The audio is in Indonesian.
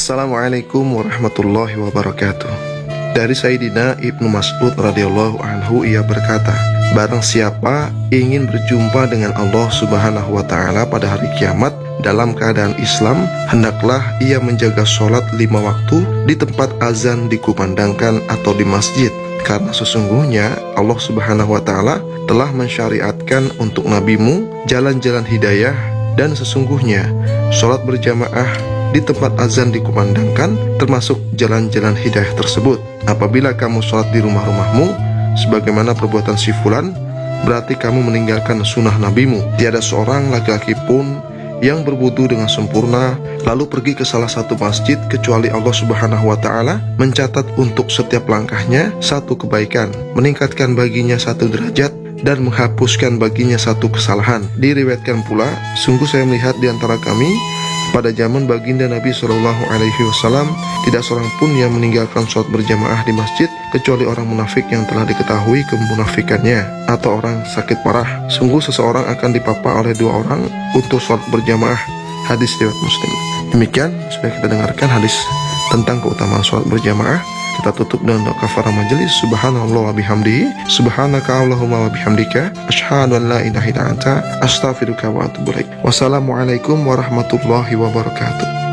Assalamualaikum warahmatullahi wabarakatuh. Dari Sayyidina Ibnu Mas'ud radhiyallahu anhu, ia berkata, barang siapa ingin berjumpa dengan Allah subhanahu wa ta'ala pada hari kiamat dalam keadaan Islam, hendaklah ia menjaga sholat 5 waktu di tempat azan dikumandangkan atau di masjid. Karena sesungguhnya Allah subhanahu wa ta'ala telah mensyariatkan untuk nabimu jalan-jalan hidayah, dan sesungguhnya sholat berjamaah di tempat azan dikumandangkan termasuk jalan-jalan hidayah tersebut. Apabila kamu sholat di rumah-rumahmu sebagaimana perbuatan si fulan, berarti kamu meninggalkan sunnah nabimu. Tiada seorang laki-laki pun yang berwudu dengan sempurna lalu pergi ke salah satu masjid kecuali Allah subhanahu wa ta'ala mencatat untuk setiap langkahnya satu kebaikan, meningkatkan baginya 1 derajat, dan menghapuskan baginya 1 kesalahan. Diriwayatkan pula, sungguh saya melihat di antara kami pada zaman baginda Nabi SAW tidak seorang pun yang meninggalkan sholat berjamaah di masjid kecuali orang munafik yang telah diketahui kemunafikannya atau orang sakit parah. Sungguh seseorang akan dipapa oleh 2 orang untuk sholat berjamaah. Hadis riwayat Muslim. Demikian sudah kita dengarkan hadis tentang keutamaan sholat berjamaah. Kita tutup dengan doa kafarah majelis. Subhanallah wa bihamdihi, subhanaka Allahumma wa bihamdika, asyhadu an la ilaha illa anta, astaghfiruka wa atubu ilaik. Wassalamualaikum warahmatullahi wabarakatuh.